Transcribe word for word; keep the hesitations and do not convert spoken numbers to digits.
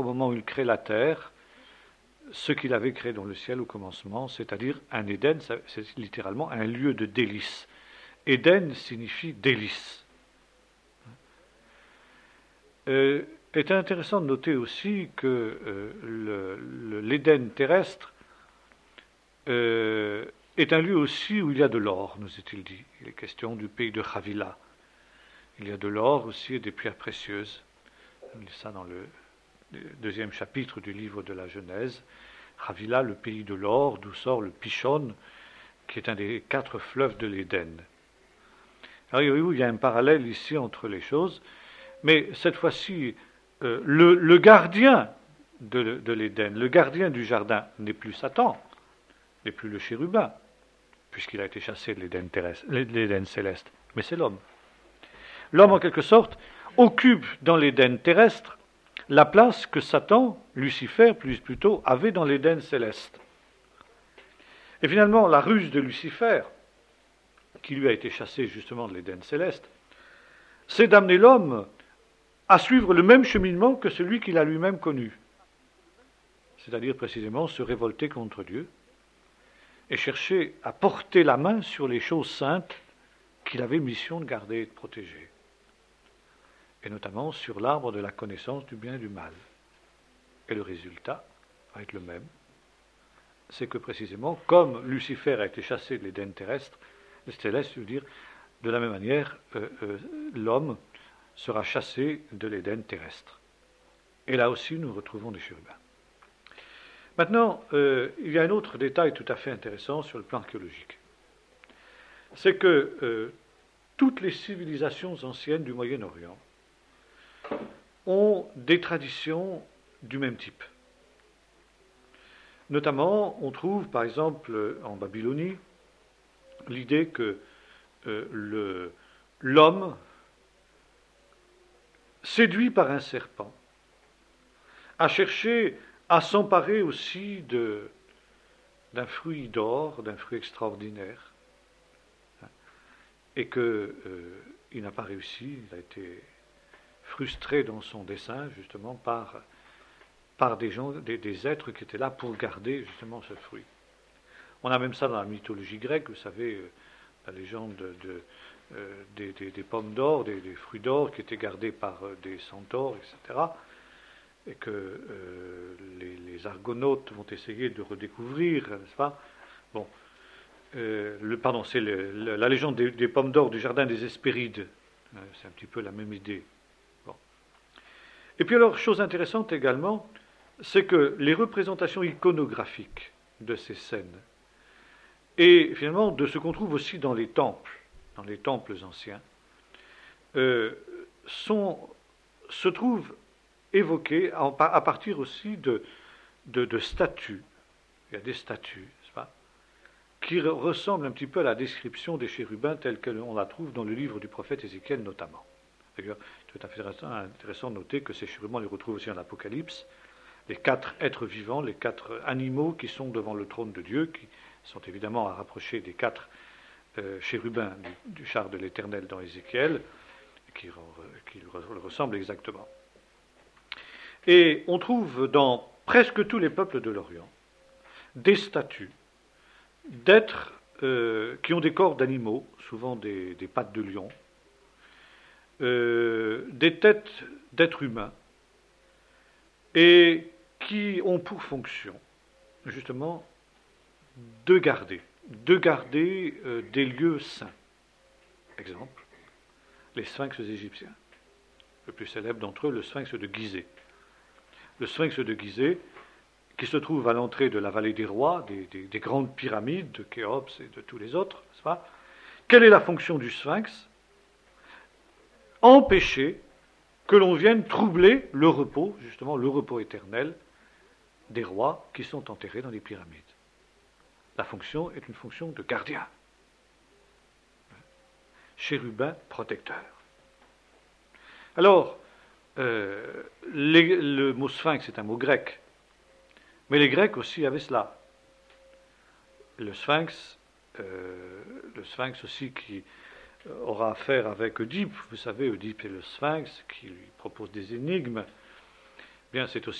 moment où il crée la terre, ce qu'il avait créé dans le ciel au commencement, c'est-à-dire un Éden, c'est littéralement un lieu de délice. Éden signifie délice. Euh, il est intéressant de noter aussi que euh, l'Éden terrestre euh, est un lieu aussi où il y a de l'or, nous est-il dit. Il est question du pays de Havila. Il y a de l'or aussi et des pierres précieuses. On lit ça dans le deuxième chapitre du livre de la Genèse. Havila, le pays de l'or, d'où sort le Pishon, qui est un des quatre fleuves de l'Éden. Alors il y a un parallèle ici entre les choses, mais cette fois-ci, euh, le, le gardien de, de l'Éden, le gardien du jardin n'est plus Satan, n'est plus le chérubin, puisqu'il a été chassé de l'Éden terrestre, l'Éden céleste, mais c'est l'homme. L'homme, en quelque sorte, occupe dans l'Éden terrestre la place que Satan, Lucifer, plus plutôt, avait dans l'Éden céleste. Et finalement, la ruse de Lucifer, qui lui a été chassé justement de l'Éden céleste, c'est d'amener l'homme à suivre le même cheminement que celui qu'il a lui-même connu. C'est-à-dire précisément se révolter contre Dieu et chercher à porter la main sur les choses saintes qu'il avait mission de garder et de protéger. Et notamment sur l'arbre de la connaissance du bien et du mal. Et le résultat va être le même. C'est que précisément, comme Lucifer a été chassé de l'Éden terrestre, le céleste, je veux dire, de la même manière, euh, euh, l'homme sera chassé de l'Éden terrestre. Et là aussi, nous retrouvons des chérubins. Maintenant, euh, il y a un autre détail tout à fait intéressant sur le plan archéologique. C'est que euh, toutes les civilisations anciennes du Moyen-Orient ont des traditions du même type. Notamment, on trouve, par exemple, en Babylonie, l'idée que euh, le, l'homme, séduit par un serpent, a cherché à s'emparer aussi de, d'un fruit d'or, d'un fruit extraordinaire, hein, et qu'il euh, n'a pas réussi, il a été frustré dans son dessein, justement, par, par des gens, des, des êtres qui étaient là pour garder, justement, ce fruit. On a même ça dans la mythologie grecque, vous savez, euh, la légende de, de, euh, des, des, des pommes d'or, des, des fruits d'or qui étaient gardés par euh, des centaures, et cetera, et que euh, les, les argonautes vont essayer de redécouvrir, n'est-ce pas? Bon, euh, le, pardon, c'est le, le, la légende des, des pommes d'or du jardin des Hespérides. Euh, c'est un petit peu la même idée. Bon. Et puis alors, chose intéressante également, c'est que les représentations iconographiques de ces scènes, et finalement de ce qu'on trouve aussi dans les temples, dans les temples anciens, euh, sont, se trouvent évoquées à partir aussi de, de, de statues. Il y a des statues, n'est-ce pas, qui ressemblent un petit peu à la description des chérubins telle qu'on la trouve dans le livre du prophète Ézéchiel notamment. D'ailleurs, tout à fait intéressant de noter que ces chérubins, on les retrouve aussi en Apocalypse, les quatre êtres vivants, les quatre animaux qui sont devant le trône de Dieu, qui sont évidemment à rapprocher des quatre euh, chérubins du, du char de l'Éternel dans Ézéchiel, qui, qui le ressemblent exactement. Et on trouve dans presque tous les peuples de l'Orient des statues d'êtres euh, qui ont des corps d'animaux, souvent des, des pattes de lion, euh, des têtes d'êtres humains, et qui ont pour fonction, justement, de garder, de garder euh, des lieux saints. Exemple, les sphinx égyptiens. Le plus célèbre d'entre eux, le sphinx de Gizeh. Le sphinx de Gizeh, qui se trouve à l'entrée de la vallée des rois, des, des, des grandes pyramides de Khéops et de tous les autres, n'est-ce pas? Quelle est la fonction du sphinx? Empêcher que l'on vienne troubler le repos, justement le repos éternel, des rois qui sont enterrés dans les pyramides. La fonction est une fonction de gardien. Chérubin protecteur. Alors, euh, les, le mot sphinx est un mot grec, mais les Grecs aussi avaient cela. Le sphinx, euh, le sphinx aussi qui aura affaire avec Oedipe, vous savez, Oedipe est le sphinx qui lui propose des énigmes, bien c'est aussi